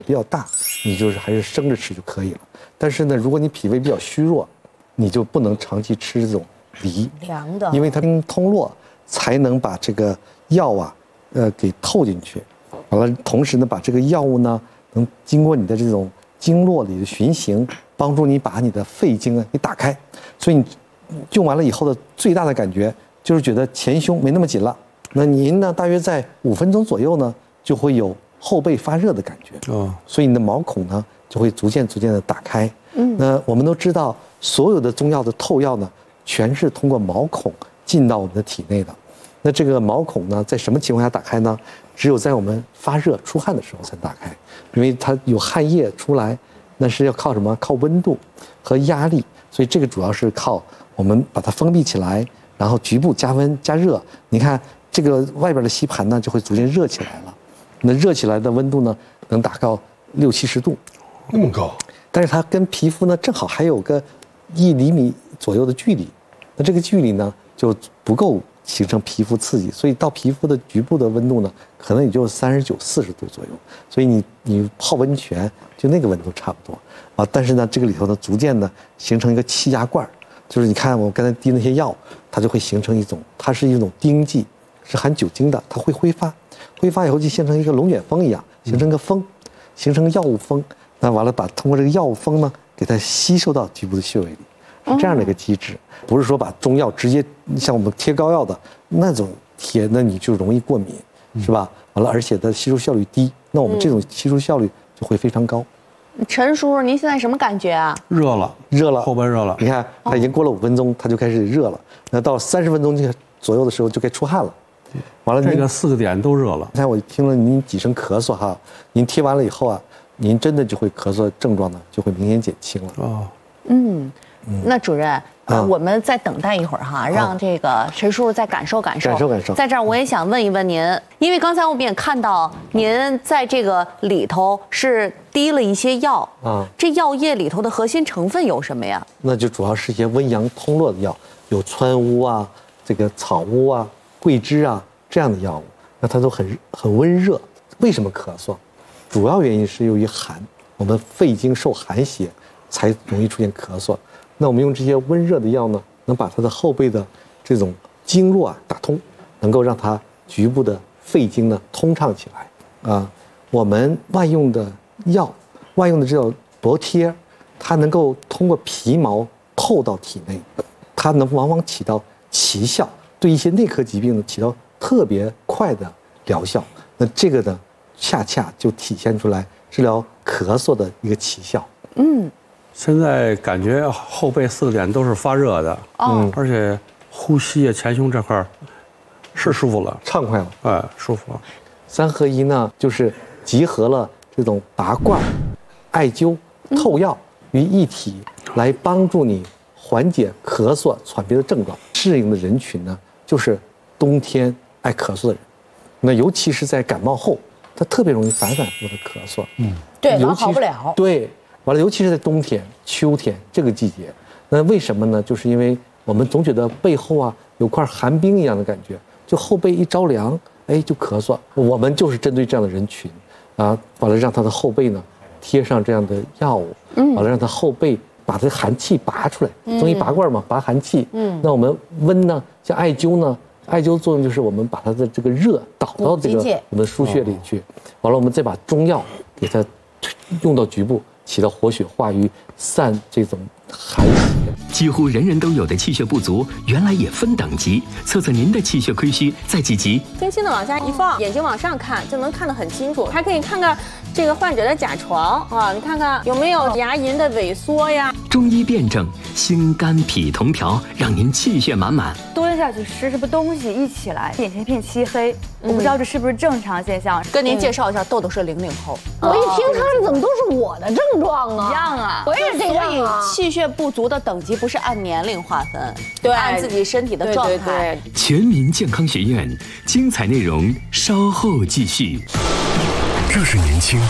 比较大，你就是还是生着吃就可以了。但是呢，如果你脾胃比较虚弱，你就不能长期吃这种梨凉的， 因为它通络才能把这个药啊，给透进去。完了，同时呢，把这个药物呢，能经过你的这种经络里的循行，帮助你把你的肺经啊给打开。所以你用完了以后的最大的感觉就是觉得前胸没那么紧了。那您呢，大约在5分钟左右呢，就会有后背发热的感觉。所以你的毛孔呢就会逐渐的打开。那我们都知道，所有的中药的透药呢，全是通过毛孔进到我们的体内的。那这个毛孔呢，在什么情况下打开呢？只有在我们发热出汗的时候才打开，因为它有汗液出来，那是要靠什么？靠温度和压力。所以这个主要是靠我们把它封闭起来，然后局部加温加热。你看这个外边的吸盘呢，就会逐渐热起来了。那热起来的温度呢，能达到60-70度， 那么高。 但是它跟皮肤呢，正好还有个1厘米左右的距离。那这个距离呢，就不够形成皮肤刺激，所以到皮肤的局部的温度呢，可能也就39、40度左右。所以你泡温泉就那个温度差不多啊。但是呢，这个里头呢，逐渐的形成一个气压罐，就是你看我刚才滴那些药，它就会形成一种，它是一种丁剂，是含酒精的，它会挥发以后就形成一个龙卷风一样，形成个风，形成个药物风。那完了，通过这个药物风呢，给它吸收到局部的穴位里。是这样的一个机制，不是说把中药直接像我们贴膏药的那种贴，那你就容易过敏，是吧？完了，而且它吸收效率低，那我们这种吸收效率就会非常高。 陈叔，您现在什么感觉啊？ 热了，后背热了。 你看，它已经过了5分钟，它就开始热了。那到30分钟左右的时候就该出汗了。完了， 这个4个点都热了。 刚才我听了您几声咳嗽哈，您贴完了以后啊，您真的就会咳嗽症状呢就会明显减轻了。 那主任，我们再等待一会儿哈，让这个陈叔再感受感受。在这儿我也想问一问您，因为刚才我们也看到您在这个里头是滴了一些药啊，这药液里头的核心成分有什么呀？ 那就主要是一些温阳通络的药，有川乌啊、这个草乌啊、桂枝啊这样的药物，那它都很温热。为什么咳嗽？主要原因是由于寒，我们肺经受寒邪，才容易出现咳嗽。那我们用这些温热的药呢，能把它的后背的这种经络啊打通，能够让它局部的肺经呢通畅起来啊。我们外用的药，外用的这种薄贴，它能够通过皮毛透到体内，它往往起到奇效，对一些内科疾病呢起到特别快的疗效。那这个呢，恰恰就体现出来治疗咳嗽的一个奇效。 现在感觉后背4个点都是发热的，而且呼吸啊、前胸这块是舒服了， 畅快了， 舒服了。 3合1呢，就是集合了这种拔罐、艾灸、透药于一体，来帮助你缓解咳嗽、喘鼻的症状。适应的人群呢，就是冬天爱咳嗽的人，那尤其是在感冒后，他特别容易反复的咳嗽， 对，老好不了， 对。完了，尤其是在冬天、秋天这个季节，那为什么呢？就是因为我们总觉得背后啊有块寒冰一样的感觉，就后背一着凉，就咳嗽。我们就是针对这样的人群，完了让他的后背呢贴上这样的药物，完了让他后背把这寒气拔出来，中医拔罐嘛，拔寒气。那我们温呢，像艾灸呢，艾灸作用就是我们把它的这个热导到这个我们的腧穴里去，完了我们再把中药给它用到局部。起到活血化瘀、散这种寒邪。 几乎人人都有的气血不足，原来也分等级。测测您的气血亏虚在几级？ 轻轻的往下一放，眼睛往上看就能看得很清楚，还可以看看这个患者的甲床啊，你看看有没有牙龈的萎缩呀。 中医辩证，心肝脾同调，让您气血满满。 蹲下去吃什么东西一起来，眼前一片漆黑，我不知道这是不是正常现象。 跟您介绍一下，豆豆是00后， 我一听他这怎么都是我的症状啊？ 一样啊， 我也这样啊。 气血不足的等级不是按年龄划分，对，按自己身体的状态。 全民健康学院精彩内容稍后继续。 这是年轻，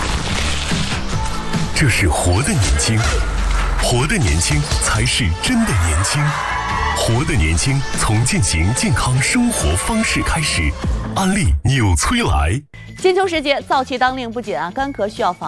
这是活的年轻，活的年轻才是真的年轻。活的年轻，从践行健康生活方式开始。安利纽崔莱。 金秋时节，燥气当令不减啊，干咳需要防。